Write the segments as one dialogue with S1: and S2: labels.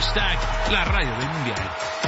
S1: La radio del mundial.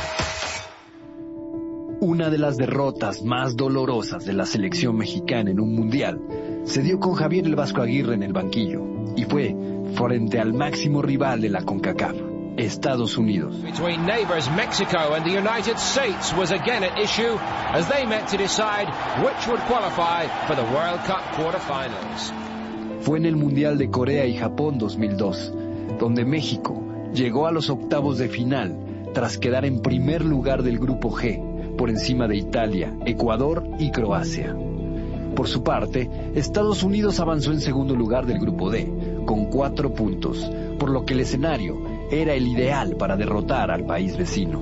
S2: Una de las derrotas más dolorosas de la selección mexicana en un mundial se dio con Javier el Vasco Aguirre en el banquillo, y fue frente al máximo rival de la CONCACAF, Estados Unidos.
S3: Between neighbors Mexico and the United States was again at issue as they met to decide which would qualify for the World Cup quarterfinals.
S2: Fue en el Mundial de Corea y Japón 2002, donde México llegó a los octavos de final tras quedar en primer lugar del grupo G, por encima de Italia, Ecuador y Croacia. Por su parte, Estados Unidos avanzó en segundo lugar del grupo D, con 4 puntos, por lo que el escenario era el ideal para derrotar al país vecino.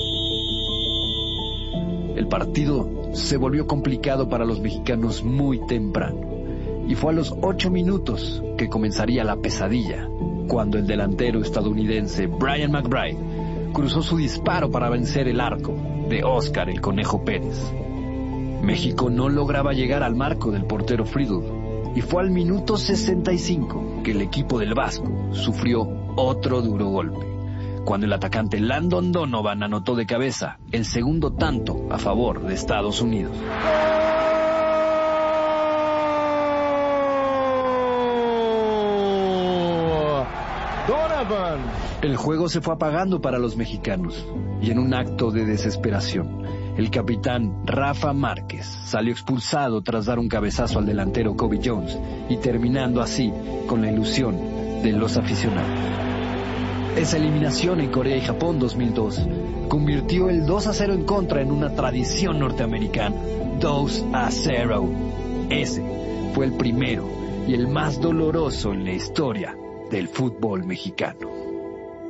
S2: El partido se volvió complicado para los mexicanos muy temprano, y fue a los 8 minutos que comenzaría la pesadilla, cuando el delantero estadounidense Brian McBride cruzó su disparo para vencer el arco de Óscar el Conejo Pérez. México no lograba llegar al marco del portero Friedl, y fue al minuto 65 que el equipo del Vasco sufrió otro duro golpe, cuando el atacante Landon Donovan anotó de cabeza el segundo tanto a favor de Estados Unidos. El juego se fue apagando para los mexicanos, y en un acto de desesperación, el capitán Rafa Márquez salió expulsado tras dar un cabezazo al delantero Kobe Jones, y terminando así con la ilusión de los aficionados. Esa eliminación en Corea y Japón 2002 convirtió el 2-0 en contra en una tradición norteamericana, 2-0. Ese fue el primero y el más doloroso en la historia del fútbol mexicano.